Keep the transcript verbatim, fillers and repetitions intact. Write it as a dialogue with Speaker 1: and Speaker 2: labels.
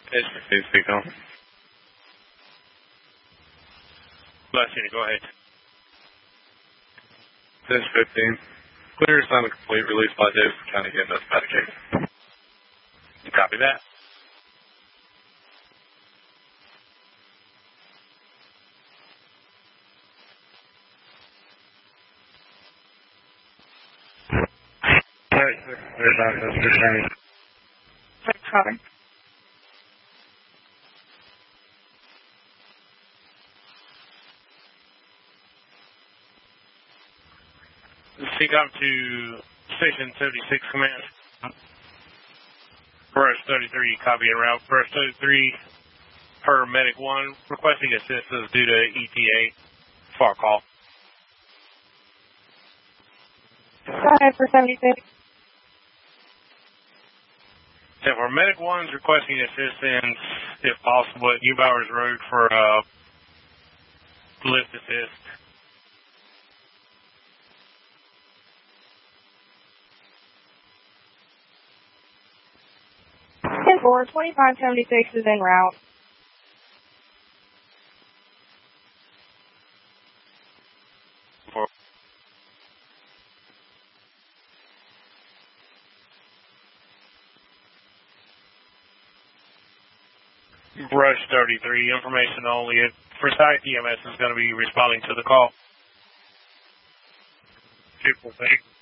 Speaker 1: It's fifteen, speak on.
Speaker 2: Bless you, go ahead.
Speaker 1: This fifteen. Clear sign of complete release by Davidson County E M S Medicaid.
Speaker 2: Copy that.
Speaker 1: Alright, sir. Clear back, that's good county.
Speaker 3: Copy.
Speaker 2: Speak up to Station seventy-six Command. Brush thirty-three, copy en route. Brush thirty-three, per Medic one, requesting assistance due to E T A. Far call.
Speaker 3: Go ahead for seventy-six.
Speaker 2: So for Medic one's requesting assistance, if possible, at New Bowers Road for uh, lift assist.
Speaker 3: ten four, twenty-five seventy-six is en route.
Speaker 2: For Brush thirty-three, information only. Precise E M S is going to be responding to the call. Triple, thank you.